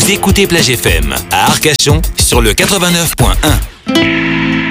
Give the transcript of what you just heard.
Vous écoutez Plage FM à Arcachon sur le 89.1.